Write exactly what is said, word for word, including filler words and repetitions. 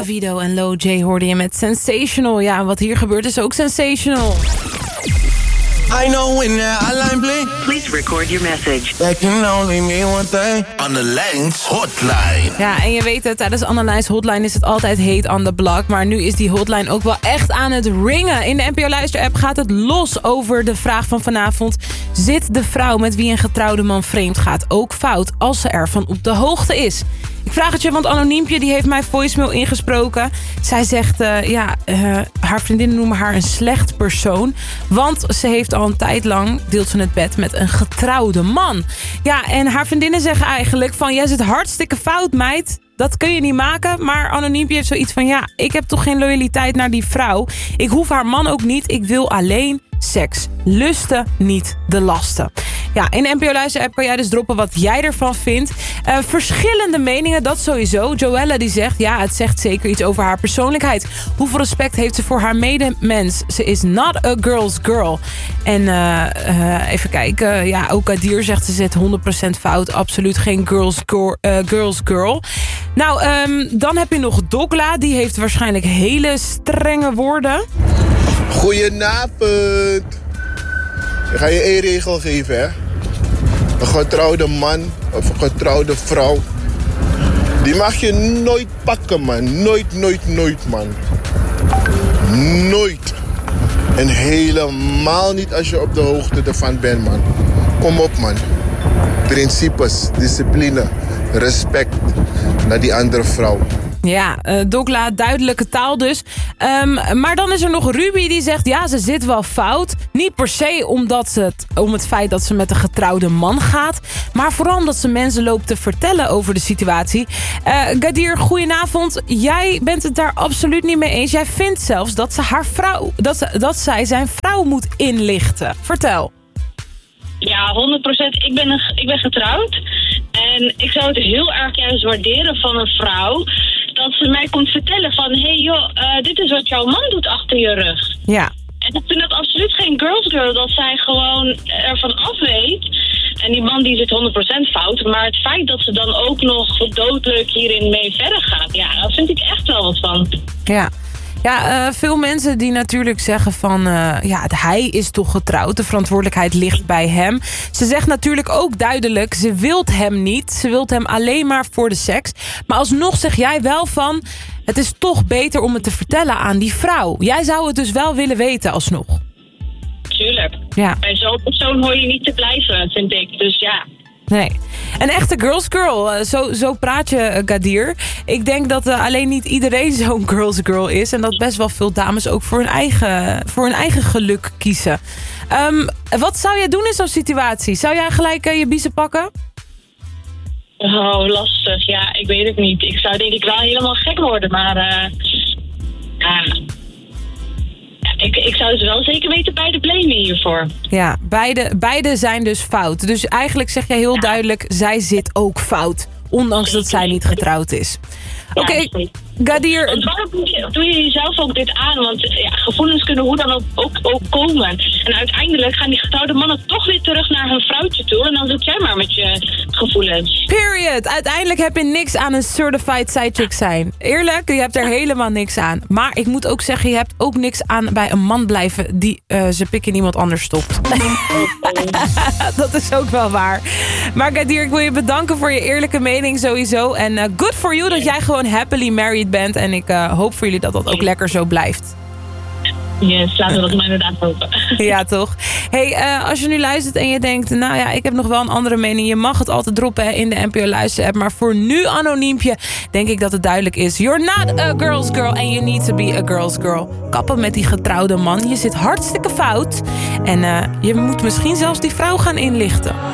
Davido en Lil J hoorde je met Sensational. Ja, en wat hier gebeurt is ook sensational. I know when the hotline bling. Please record your message. That can only mean one thing. Annelijns hotline. Ja, en je weet het, tijdens Annelijns hotline is het altijd heet on the block. Maar nu is die hotline ook wel echt aan het ringen. In de N P O Luister-app gaat het los over de vraag van vanavond. Zit de vrouw met wie een getrouwde man vreemd gaat ook fout als ze ervan op de hoogte is? Ik vraag het je, want Anoniempje die heeft mij voicemail ingesproken. Zij zegt, uh, ja, uh, haar vriendinnen noemen haar een slecht persoon. Want ze heeft al een tijd lang, deelt ze het bed met een getrouwde man. Ja, en haar vriendinnen zeggen eigenlijk van, jij zit hartstikke fout, meid. Dat kun je niet maken, maar Anoniempje heeft zoiets van, ja, ik heb toch geen loyaliteit naar die vrouw. Ik hoef haar man ook niet, ik wil alleen seks. Lusten, niet de lasten. Ja, in de N P O Luister-app kan jij dus droppen wat jij ervan vindt. Uh, verschillende meningen, dat sowieso. Joella die zegt, ja, het zegt zeker iets over haar persoonlijkheid. Hoeveel respect heeft ze voor haar medemens? Ze is not a girl's girl. En uh, uh, even kijken. Ja, ook Kadir zegt, ze zit honderd procent fout. Absoluut geen girl's girl. Uh, girl's girl. Nou, um, dan heb je nog Dogla. Die heeft waarschijnlijk hele strenge woorden. Goedenavond. Ik ga je één regel geven, hè. Een getrouwde man of een getrouwde vrouw, die mag je nooit pakken, man. Nooit, nooit, nooit, man. Nooit. En helemaal niet als je op de hoogte ervan bent, man. Kom op, man. Principes, discipline, respect naar die andere vrouw. Ja, uh, Dogla, duidelijke taal dus. Um, maar dan is er nog Ruby die zegt, ja, ze zit wel fout. Niet per se omdat ze het, om het feit dat ze met een getrouwde man gaat. Maar vooral omdat ze mensen loopt te vertellen over de situatie. Uh, Gadir, goedenavond. Jij bent het daar absoluut niet mee eens. Jij vindt zelfs dat, ze haar vrouw, dat, ze, dat zij zijn vrouw moet inlichten. Vertel. Ja, honderd procent. Ik ben, een, ik ben getrouwd. En ik zou het heel erg juist waarderen van een vrouw dat ze mij komt vertellen van, hé hey joh, uh, dit is wat jouw man doet achter je rug. Ja. En ik vind dat absoluut geen girls girl, dat zij gewoon ervan af weet. En die man die zit honderd procent fout, maar het feit dat ze dan ook nog doodleuk hierin mee verder gaat, ja, daar vind ik echt wel wat van. Ja. Ja, uh, veel mensen die natuurlijk zeggen van, uh, ja, hij is toch getrouwd. De verantwoordelijkheid ligt bij hem. Ze zegt natuurlijk ook duidelijk, ze wilt hem niet. Ze wilt hem alleen maar voor de seks. Maar alsnog zeg jij wel van, het is toch beter om het te vertellen aan die vrouw. Jij zou het dus wel willen weten alsnog. Tuurlijk. Ja. Bij zo'n persoon hoor je niet te blijven, vind ik. Dus ja. Nee. Een echte girls girl. Zo, zo praat je, Gadir. Ik denk dat uh, alleen niet iedereen zo'n girls girl is. En dat best wel veel dames ook voor hun eigen, voor hun eigen geluk kiezen. Um, wat zou jij doen in zo'n situatie? Zou jij gelijk uh, je biezen pakken? Oh, lastig. Ja, ik weet het niet. Ik zou denk ik wel helemaal gek worden. Maar uh, ja... Ik, ik zou het wel zeker weten beide blamen hiervoor. Ja, beide, beide zijn dus fout. Dus eigenlijk zeg jij heel ja. duidelijk, zij zit ook fout. Ondanks dat zij niet getrouwd is. Oké, okay, ja, Gadir... Want waarom doe je jezelf ook dit aan? Want ja, gevoelens kunnen hoe dan ook, ook, ook komen. En uiteindelijk gaan die getrouwde mannen toch weer terug naar hun vrouwtje toe. En dan zit jij maar met je gevoelens. Period. Uiteindelijk heb je niks aan een certified sidechick zijn. Eerlijk, je hebt er helemaal niks aan. Maar ik moet ook zeggen, je hebt ook niks aan bij een man blijven die uh, zijn pik in iemand anders stopt. Dat is ook wel waar. Maar Gadir, ik wil je bedanken voor je eerlijke mening sowieso. En uh, good for you dat jij gewoon happily married bent. En ik uh, hoop voor jullie dat dat ook lekker zo blijft. Yes, laten we dat maar inderdaad hopen. Ja, toch? Hey, uh, als je nu luistert en je denkt, nou ja, ik heb nog wel een andere mening. Je mag het altijd droppen hè, in de N P O Luister-app. Maar voor nu, Anoniempje, denk ik dat het duidelijk is. You're not a girl's girl and you need to be a girl's girl. Kappen met die getrouwde man. Je zit hartstikke fout. En uh, je moet misschien zelfs die vrouw gaan inlichten.